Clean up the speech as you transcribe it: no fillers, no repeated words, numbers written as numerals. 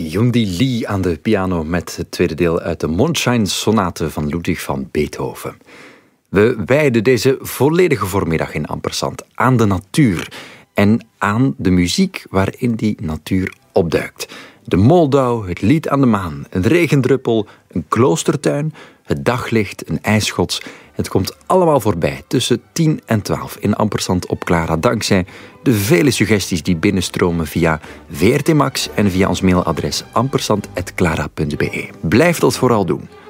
Yundi Lee aan de piano met het tweede deel uit de Mondschein-sonate van Ludwig van Beethoven. We wijden deze volledige voormiddag in Ampersand aan de natuur en aan de muziek waarin die natuur opduikt. De Moldau, het lied aan de maan, een regendruppel, een kloostertuin, het daglicht, een ijsschots. Het komt allemaal voorbij tussen 10 en 12 in Ampersand op Clara, dankzij de vele suggesties die binnenstromen via VRT Max en via ons mailadres ampersand@clara.be. Blijf dat vooral doen.